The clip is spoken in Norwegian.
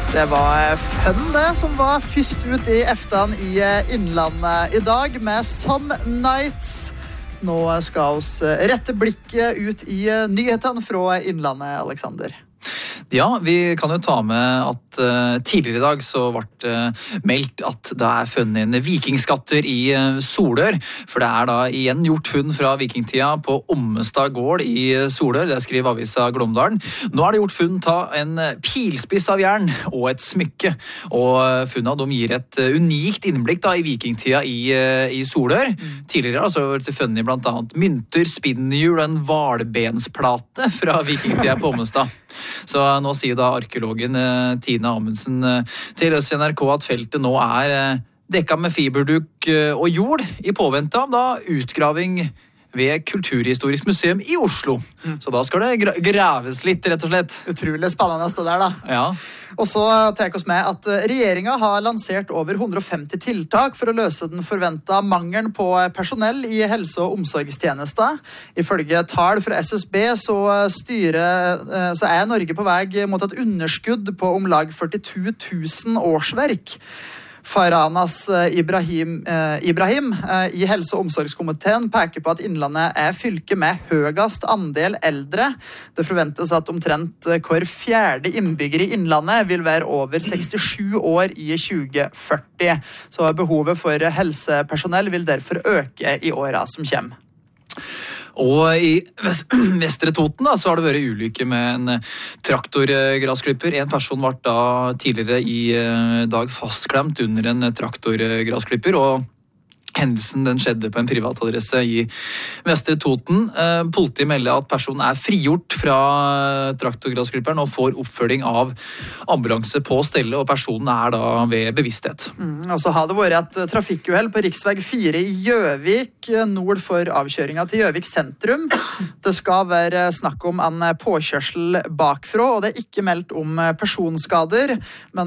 Det var fun det, som var først ut i eftan i Innlandet i dag med Some Nights. Nå skal oss rette blikket ut i nyhetene fra Innlandet, Alexander. Ja, vi kan jo ta med at tidligere i dag så ble det meldt at det funnet inn vikingskatter i Solør, for det da igjen gjort funn fra vikingtida på Ommestad gård i Solør, det skriver avisa Glåmdalen. Nå det gjort funn av en pilspiss av jern og et smykke, og funnene de gir et unikt innblikk da, i vikingtida i Solør. Tidligere så ble det funnet blant annet mynter, spinnhjul og en hvalbensplate fra vikingtida på Ommestad. Så nå sier da arkeologen Tina Amundsen til oss i NRK at feltet nå dekket med fiberduk og jord i påvente av da utgraving ved Kulturhistorisk museum i Oslo. Så da skal det graves litt, rett og slett. Utrolig spennende det der da. Ja. Og så tar oss med at regjeringen har lansert over 150 tiltak for å løse den forventet mangelen på personell i helse- og omsorgstjenester. Ifølge tall fra SSB så Norge på vei mot et underskudd på om lag 42 000 årsverk. Faranas Ibrahim i helse- og omsorgskomiteen peker på at Innlandet fylke med høyest andel eldre. Det forventes at omtrent hver fjerde innbygger i Innlandet vil være over 67 år i 2040. Så behovet for helsepersonell vil derfor øke i årene som kommer. Og i Vestre Toten da, så har det vært ulykke med en traktorgrasklipper. En person ble da tidligere i dag fastklemt under en traktorgrasklipper, og hendelsen den skjedde på en privatadresse i Vestre Toten. Politiet melder at personen frigjort fra traktorgrasklipperen og får oppfølging av ambulanse på stedet, og personen da ved bevissthet. Og så har det vært et trafikkuhell på riksvei 4 i Gjøvik, nord for avkjøringen til Gjøvik sentrum. Det skal være snakk om en påkjørsel bakfra, og det ikke meldt om personskader, men